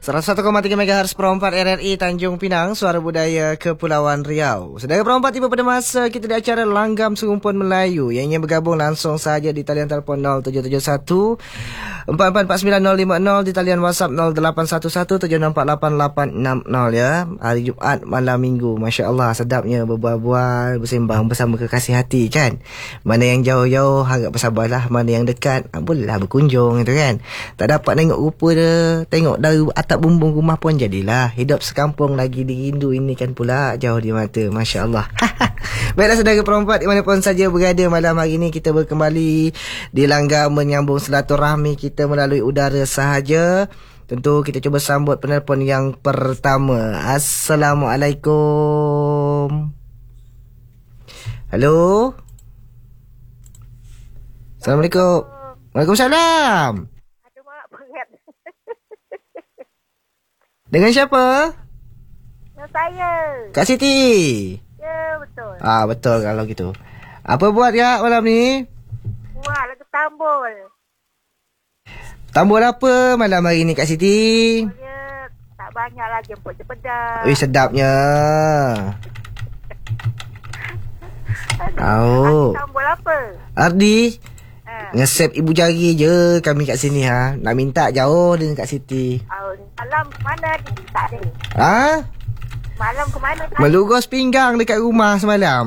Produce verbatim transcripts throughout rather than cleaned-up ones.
seratus satu koma tiga megahertz per empat R R I Tanjung Pinang, Suara Budaya Kepulauan Riau. Saudara perempat, tiba pada masa kita di acara Langgam Serumpun Melayu. Yang ingin bergabung langsung saja di talian telefon nol tujuh tujuh satu empat empat empat sembilan nol lima nol, di talian WhatsApp nol lapan satu satu tujuh enam empat lapan lapan enam nol ya. Hari Jumaat malam minggu, Masya Allah sedapnya berbual-bual, bersembang bersama kekasih hati kan. Mana yang jauh-jauh harap bersabarlah, mana yang dekat ah, bolehlah berkunjung gitu kan. Tak dapat tengok rupa dia, tengok dari atap bumbung rumah pun jadilah. Hidup sekampung lagi dirindu ini kan pula jauh di mata. Masya Allah. Baiklah saudara perempat, dimanapun saja berada, malam hari ini kita berkembali di Langgam menyambung silaturahmi kita melalui udara sahaja. Tentu kita cuba sambut penelpon yang pertama. Assalamualaikum. Halo. Assalamualaikum. Waalaikumsalam. Dengan siapa? Dengan saya. Kak Siti. Ya, betul. Ah, betul kalau gitu. Apa buat ya malam ni? Buat lagu tambul. Tambul apa malam hari ni Kak Siti? Ya, tak banyak lah, jemput cepedak. Ui, sedapnya. Oh. Tambul apa? Ardi. Ha. Ngesep ibu jari je kami kat sini ha. Nak minta jauh dengan Kak Siti. Oh, malam mana ni? Tak ada. Ha? Malam ke mana? Melurus pinggang dekat rumah semalam.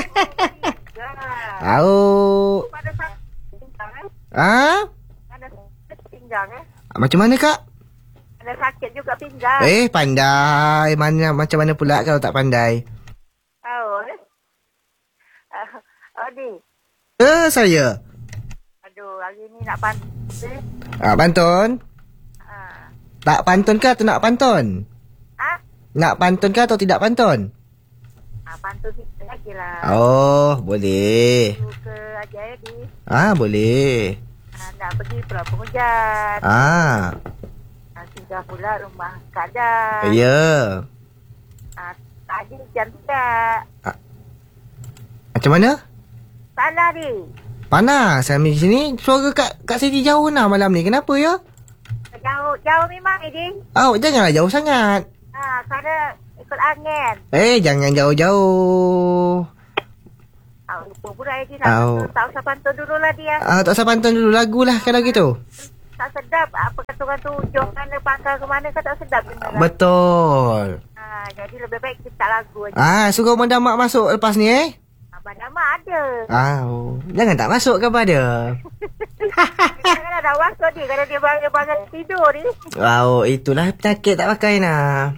Ya. Oh. Pada sakit pinggang eh? Ha? Ada sakit pinggang eh? Macam mana Kak? Ada sakit juga pinggang. Eh, pandai. Mana macam mana pula kalau tak pandai? Oh, eh? Uh, oh, ni. Eh, saya. Aduh, hari ni nak pantun. Eh? Ah, pantun? Ha. Tak pantun ke atau nak pantun? Ha? Nak pantun ke atau tidak pantun? Ha, pantun kita lagi lah. Oh, boleh. Tu ke Haji Edi. Ah, boleh. Ha, nak pergi Pulau Pengujan. Ah, Ha, singgah pula rumah Kak Dan. ya. Ha, tadi hujan tidak. Macam mana? Salah ni. Panas kami di sini. Suara Kak Kak Siti jauh nah malam ni. Kenapa ya? Jauh, jauh memang ni. Oh, janganlah jauh sangat. Ha, kerana ikut angin. Eh, jangan jauh-jauh. Ha, lupa pula ni nak Oh. tak usah pantun dulu lah dia. Ah, tak usah pantun dulu, lagu lah kalau gitu. Tak sedap. Apa kata orang tu hujung mana pangkal ke mana kan tak sedap dengar. Betul. Ha, jadi lebih baik kita tak lagu aja. Ah, suruh mendamak masuk lepas ni eh. Abang Nama ada. Ah, oh. Jangan tak masuk ke pada. Jangan ada masuk dia. Kalau dia bangun tidur ni. Wow, itulah penyakit tak pakai nah.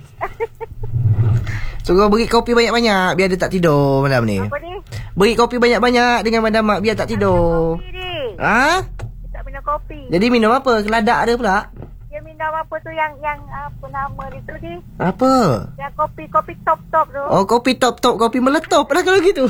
Suruh beri kopi banyak-banyak biar dia tak tidur malam ni. Apa ni? Beri kopi banyak-banyak dengan mendamak biar tak tidur. Kopi ni. Ha? Dia tak minum kopi. Jadi minum apa? Keladak ada pula. Dia minum apa tu yang yang apa nama dia tu ni? Apa? Yang kopi kopi top top tu. Oh, kopi top-top, kopi meletup lah kalau gitu.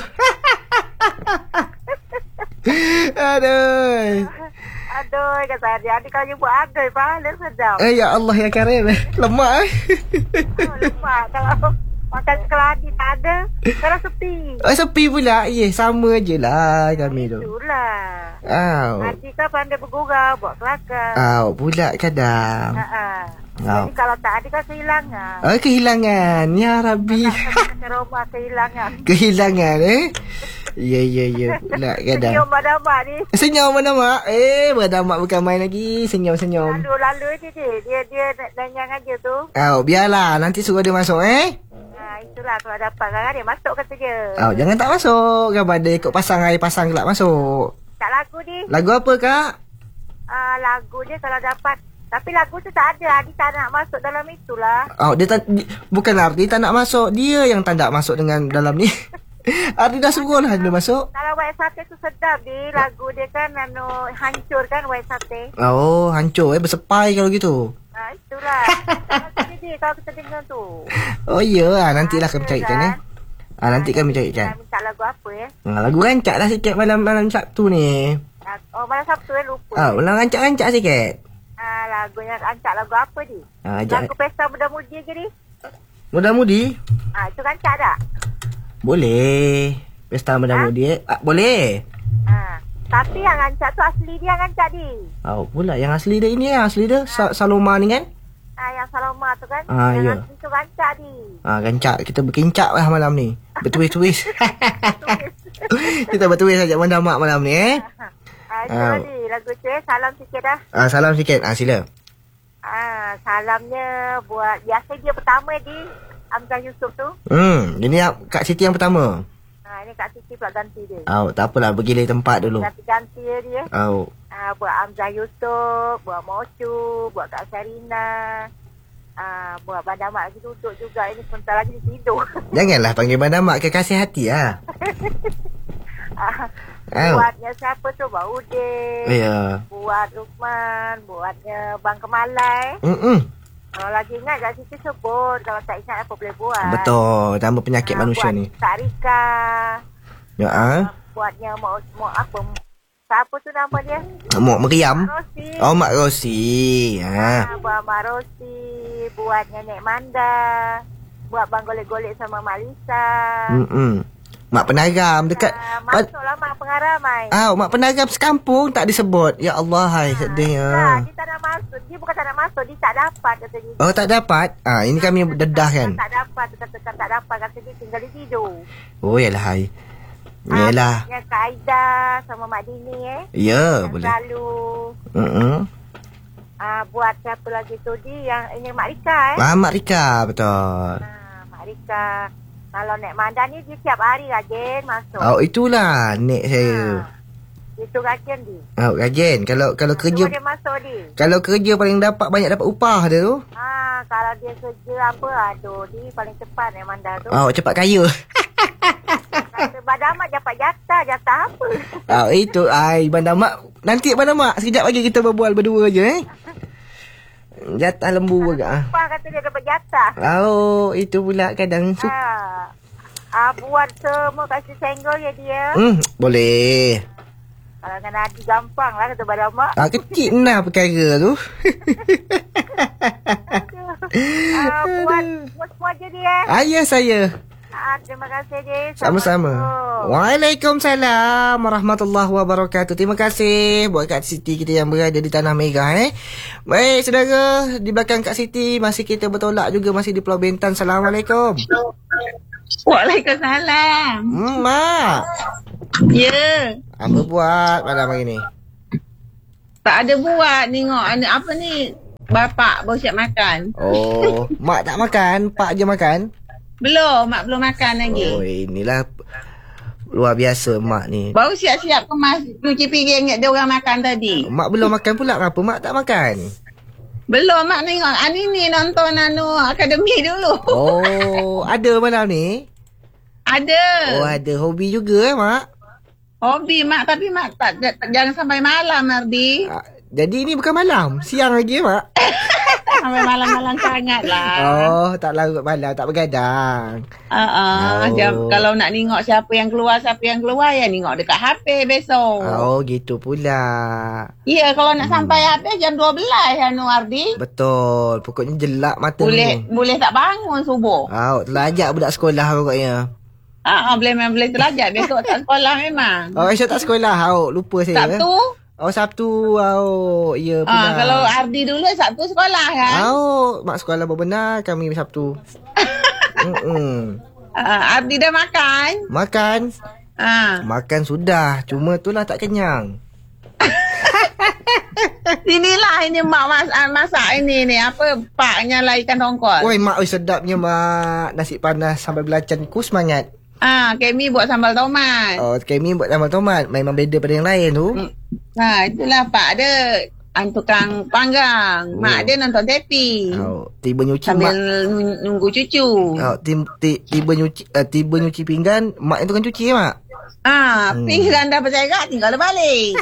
Aduh. Aduh, kata dia. Adik kalau jumpa aduh, pahala sedap. Eh, ya Allah ya Karim. Lemak eh. Oh, lemak. Kalau makan keladi tak ada, kalau sepi. Oh, sepi pula. Ya, sama je lah kami tu. Itulah. Aw. Adik kan pandai bergurau, buat kelakar. Aw, pula kadang. Ha-ha. Aw. Jadi kalau tak ada kan kehilangan. Oh, kehilangan. Ya Rabbi. Macam rumah kehilangan. Kehilangan eh. Ya, ya, ya. Pula kadang. Senyum badamak ni. Senyum mana mak? Eh, berdamak bukan main lagi. Senyum-senyum. Lalu-lalu je dia. Dia, dia danyang aja tu. Aw, biarlah. Nanti suruh dia masuk eh. Ha, itulah kalau dapat kan dia masuk kata dia. Aw, jangan tak masuk. Gambar dia ikut pasang air pasang kelak masuk. Tak lagu ni. Lagu apa kak? Uh, lagu dia kalau dapat. Tapi lagu tu tak ada. Adi tak nak masuk dalam itulah. Oh, dia tak, di, bukan Ardi tak nak masuk. Dia yang tak nak masuk dengan dalam ni. Ardi dah suruh lah dia masuk. Kalau white sate tu sedap di. Lagu dia kan anu, hancur kan white sate. Oh, hancur eh. Bersepai kalau gitu. Ha, itulah. Nanti dia kalau kita dengar tu. Oh iya lah. Nantilah kami Ada carikan kan? eh. Ah, nanti kami carikan. Nak minta lagu apa ya? Ah, lagu rancak lah sikit malam-malam Sabtu ni. Oh, malam Sabtu eh lupa. Ah, malam rancak-rancak sikit. Ah, lagu yang rancak lagu apa ni? Ah, ajak. Lagu Pesta Muda-Mudi ke ni? Muda-mudi? Ah, itu rancak tak? Boleh. Pesta muda-mudi eh. Ah, boleh. Ah, tapi yang rancak tu asli dia yang rancak ni. Oh, pula yang asli dia ini yang asli dia Sa- Saloma ni kan? Ah, yang Saloma rumah tu kan. Ah, ya. Nanti tu rancak ni. Ah, rancak. Kita berkincak lah malam ni. Bertulis-tulis. Kita bertulis saja Bandar Mak malam ni eh. Ah, itu Ah. tadi lagu tu eh. Salam sikit dah. Ah, salam sikit. Ah, sila. Ah, salamnya buat biasa dia pertama di Amzah Yusof tu. Hmm, ini yang- Kak Siti yang pertama. Ah, ini Kak Siti pula ganti dia. Oh, tak apalah. Bergilih tempat dulu. Ganti-ganti dia dia. Oh. Ah, buat Amzah Yusof, buat Mocu, buat Kak Sarina. Ah, buat Bandar Mak lagi duduk juga. Ini sebentar lagi dia tidur. Janganlah panggil Bandar Mak kekasih hati lah. ah, Oh. buatnya siapa tu? Buat Udin. Ya. Buat Lukman. Buatnya Bang Kemalai. Mm-mm. Kalau lagi ingat Kak Siti sebut. Kalau tak ingat apa boleh buat. Betul. Tambah penyakit Ah, manusia buat ni. Kak Rika. Ya, ah. Buatnya mau mau apa? Siapa tu nama dia? Mak Meriam. Rosi. Oh, Mak Rosi. Ha. Ah, buat Mak Rosi. Buatnya Nek Manda. Buat Bang Golek-Golek sama Mak Lisa. Mm-mm. Mak Penagam dekat. Ah, masuklah Mak Pengaramai. Ah, Mak Penagam sekampung tak disebut. Ya Allah, hai Tak, sedihnya. dia tak nak masuk. Dia bukan tak nak masuk. Dia tak dapat kata dia. Oh, tak dapat. Ah, ini kami dedah kan. Tak dapat. Kata-kata tak dapat. Kata dia tinggal di tidur. Oh, yalah hai. Yalah. Ah, Kak Aida sama Mak Dini eh. Ya, Yang boleh. Selalu. Mm-mm. Ah, buat siapa lagi tu dia yang ini Mak Rika eh. Ah, Mak Rika, betul. Ah, Mak Rika. Kalau Nek Manda ni dia tiap hari rajin masuk. Oh, itulah nek saya. Ah, itu rajin dia. Oh, rajin. Kalau kalau kerja Kerja dia masuk dia. kalau kerja paling dapat banyak dapat upah dia tu. Ah, kalau dia kerja apa aduh dia paling cepat Nek Manda tu. Oh, cepat kaya. Kata Badamat dapat jatah, jatah apa? Ah, itu ai Bandar Mak. Nanti Bandar Mak sekejap lagi kita berbual berdua je eh. Jatah lembu juga ah. Apa kata dia dapat jatah? Oh, itu pula kadang su- Ah, ah buat semua kasih senggol ya dia. Hmm, boleh. Kalau dengan Nadi gampang lah kata Badamat. Ah, kecil nah perkara tu. Ah, buat buat semua je dia. Ayah saya. Ah, terima kasih dia. Sama-sama. Waalaikumsalam warahmatullahi wabarakatuh. Terima kasih buat Kak Siti kita yang berada di Tanah Merah eh. Baik saudara, di belakang Kak Siti masih kita bertolak juga masih di Pulau Bintan. Assalamualaikum. Waalaikumsalam. Hmm, Mak. Ya. Apa buat malam hari ni? Tak ada buat. Tengok ada apa ni. Bapak baru siap makan. Oh, Mak tak makan, Pak je makan. Belum. Mak belum makan lagi. Oh, inilah luar biasa Mak ni. Baru siap-siap kemas cuci piring ingat dia orang makan tadi. Mak belum makan pula, kenapa Mak tak makan? Belum mak tengok. Ani ni nonton anu akademi dulu. Oh, ada malam ni? Ada. Oh, ada hobi juga eh Mak? Hobi mak tapi mak tak, tak jangan sampai malam Ardi. Ah, jadi ni bukan malam, siang lagi eh, Mak? Sampai malam-malam sangat lah. Oh, tak larut malam, tak begadang. Uh, uh, Oh. jam, kalau nak tengok siapa yang keluar, siapa yang keluar, ya tengok dekat H P besok. Oh, gitu pula. Ya, kalau nak Hmm. sampai habis jam dua belas anu Ardi. Betul, pokoknya jelak mata Boleh ni. boleh tak bangun subuh. Oh, telah ajak budak sekolah pokoknya. Ah, uh, boleh memang boleh terlajak besok tak sekolah memang. Oh, esok tak sekolah. Oh, lupa saya. Sabtu. Oh, Sabtu. Oh, ya pula. Ah, kalau Ardi dulu Sabtu sekolah kan. Oh, mak sekolah berbenar, kami Sabtu. Mm-mm. Ah, Ardi dah makan. Makan. Ah, Makan sudah. Cuma itulah tak kenyang. sinilah ini mak mas, ah, masak ini ni apa paknya lah ikan tongkol. Oi, mak, oi sedapnya mak. Nasi panas sambal belacan ku semangat. Ah, Kemi buat sambal tomat. Oh, kami buat sambal tomat. Memang beza pada yang lain tu. Hmm. Ha, itulah pak ada an tukang panggang. Oh. Mak dia nonton tepi. Oh, tiba nyuci Sambil mak. nun- nunggu cucu. Oh, tim, ti, tiba nyuci uh, tiba nyuci pinggan, mak yang tukang cuci ya, mak. Ah, Hmm. pinggan dah bercerak tinggal dah balik.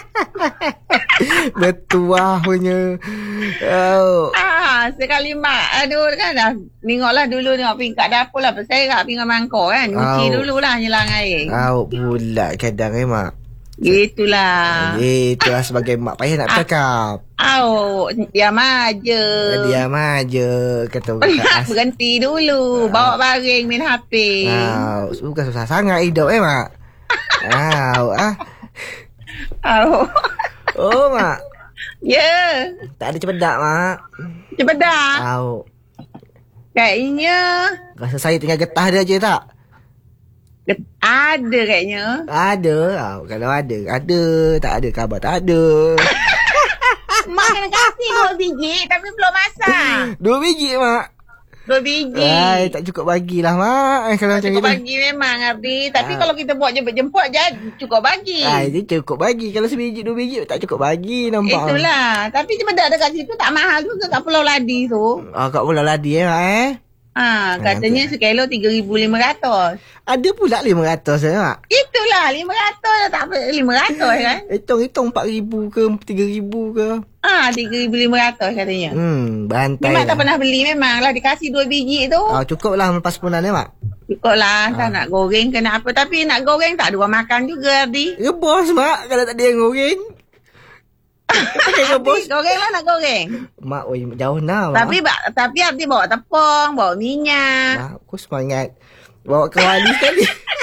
Betuah punya. Oh. Ah, sekali mak aduh kan dah tengoklah dulu tengok pinggan kat dapur lah bercerak pinggan mangkok kan. Cuci Au. dululah nyelang air. Au pula kadang eh, mak. Gitulah. Itulah sebagai mak payah nak bercakap. Au, diam aja. Diam aja kata bukan as. Berhenti dulu. Bawa baring main H P. Au, bukan susah sangat hidup eh, mak. Au, ah. Au. Oh, mak. Ya. Tak ada cepedak, mak. Cepat dah. Au. Kayaknya Rasa saya tengah getah dia je tak? get- ada kayaknya. Ada. Ah, kalau ada. Ada. Tak ada khabar. Tak ada. Mak kena kasih dua biji tapi belum masak. Dua biji, Mak. Dua biji. Ay, tak cukup bagilah, Mak. Kalau macam Cukup itu. bagi memang Ardi. Tapi Ah. kalau kita buat jemput-jemput je cukup bagi. Ay, dia cukup bagi. Kalau sebiji, dua biji tak cukup bagi. Nampak. Itulah. Tapi benda dekat situ tak mahal juga kat Pulau Ladi tu. Ah, kat Pulau Ladi eh, Mak eh. Ha, katanya sekilo tiga ribu lima ratus. Ada pula lima ratus eh, Mak. Itulah lima ratus tak apa lima ratus kan. Hitung-hitung empat ribu ke tiga ribu ke. Ah, tiga ribu lima ratus katanya. Hmm, bantai Memang lah. tak pernah beli memang lah dikasih dua biji tu. Ah, cukup lah melepas sebulan eh, Mak. Cukup lah tak nak goreng ke nak apa. Tapi nak goreng tak ada orang makan juga Ardi. Rebus, Mak. Kalau tak ada yang goreng. Pakai rebus. Goreng lah nak goreng. Mak, oi, jauh nah, Mak. Tapi ba- tapi Ardi bawa tepung, bawa minyak. Mak, aku semangat. Bawa ke wali sekali.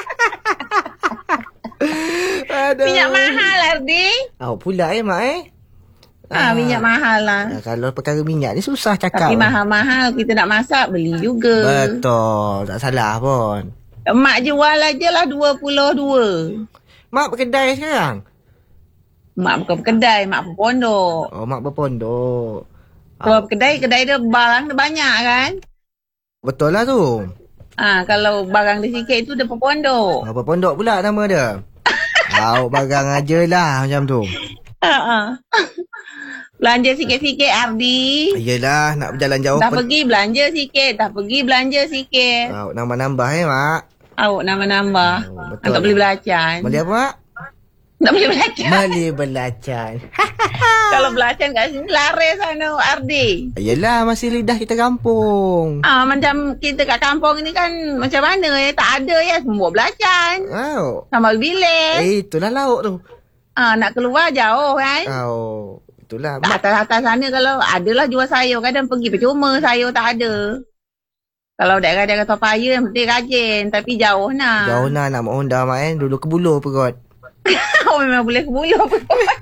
Aduh. Minyak mahal Ardi. Oh, pula eh, Mak eh. Ah, minyak mahal lah. Ah, kalau perkara minyak ni susah cakap. Tapi mahal-mahal kita nak masak beli juga. Betul. Tak salah pun. Mak jual aje lah dua puluh dua. Mak berkedai sekarang? Mak bukan kedai, mak berpondok. Oh, Mak berpondok. Kalau kedai, kedai dia barang dia banyak kan. Betul lah tu. Ah, kalau barang dia sikit tu dia berpondok. Oh, berpondok pula nama dia. Tahu barang aja lah macam tu. Ha ah. Belanja sikit-sikit Ardi. Yelah, nak berjalan jauh. Dah pen- pergi belanja sikit, dah pergi belanja sikit. Tahu nambah-nambah eh, Mak. Awak nama-nambah. Oh, betul. Nak beli belacan. Beli apa, Mak? Nak beli belacan. Beli belacan. Kalau belacan kat sini laris sana Ardi. Yelah, masih lidah kita kampung. Ah, macam kita kat kampung ni kan macam mana ya? Tak ada ya semua belacan. Oh. Sambal bilis. Eh, itulah lauk tu. Ah, nak keluar jauh kan. Oh, itulah. Tak Mak, atas-atas sana kalau adalah jual sayur. Kadang pergi percuma sayur tak ada. Kalau daerah-daerah Toa Payoh yang penting rajin. Tapi jauh nak. jauh nak nak Honda, Mak eh. Dulu ke buluh perut. Oh, memang boleh ke buluh pun.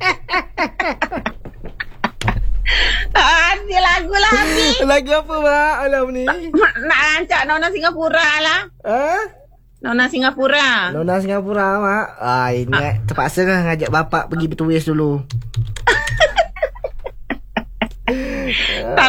Ah, dia lagu lagi. Lagi apa, Mak? Alam ni. Nak rancak Nona Singapura lah. Ha? Nona Singapura. Nona Singapura, Mak. Ah, ingat terpaksa kan ngajak bapak pergi bertulis dulu.